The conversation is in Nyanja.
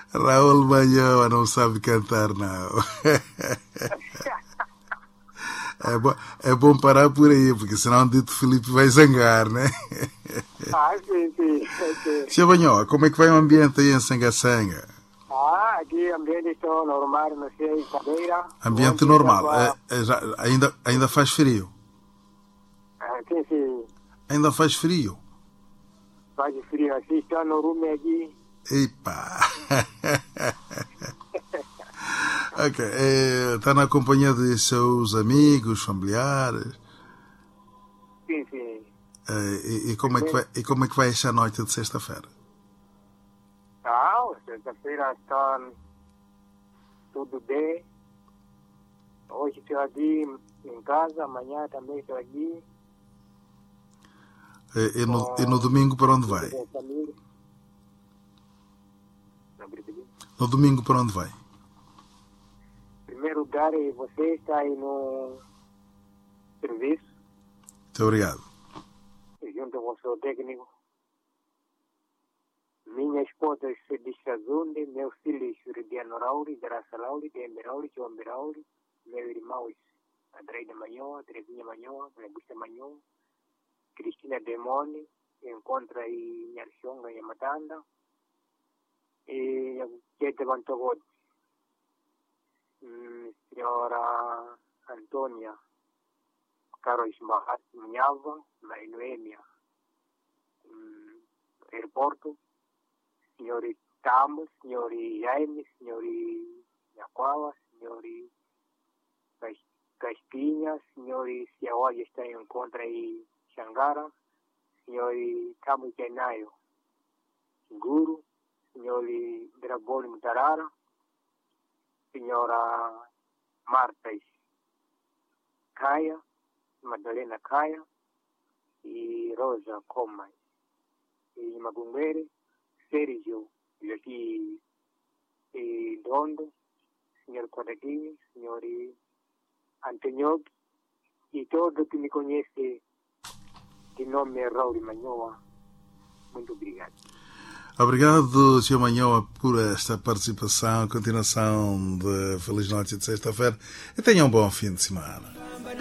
Raul Manhoa não sabe cantar, não. É bom parar por aí, porque senão o Dito Filipe vai zangar, né? Sim, sim. Seu Manhoa, como é que vai o ambiente aí em Sangaçanga? Aqui ambiente está normal, não sei, cadeira. Ambiente normal. Ainda faz frio? Sim, sim. Ainda faz frio? Faz frio, assim, está no rumo aqui. Epa! Ok. Está na companhia de seus amigos, familiares? Sim, sim. E como é que vai esta noite de sexta-feira? Sexta-feira está tudo bem. Hoje estou aqui em casa, amanhã também estou aqui. E no domingo para onde vai? No domingo para onde vai? Em primeiro lugar, você está aí no serviço. Muito obrigado. Junto com o seu técnico. Minha esposa se diz Sazunde, meus filhos Ridiano Rauri, Graça Rauri, Dembe Rauri, Joambe Rauri, meu irmão Andreina Manhoa, Terezinha Manhoa, Augusta Manhoa, Cristina Demoni, encontra aí Nharchonga e Matanda, e Jete Bantogod, senhora Antônia Carlos Mahat Munhava, Maria Noêmia, aeroporto, senhores Tamos, senhores Jaime, senhores Yaquala, senhores Castinha, senhores Siawaja está em contra aí Xangara, senhores Tamos Kenayo, Guru, senhores Draboli Mutarara, senhora Martas Caia, Madalena Caia e Rosa Comai e Magunguere, Sérgio aqui e Dondo, senhor Quadradinho, senhor Antonio e todo que me conhece de nome é Raul Manhoa. Muito obrigado. Obrigado, Sr. Manhoa, por esta participação. Continuação de Feliz Noite de sexta-feira e tenha um bom fim de semana.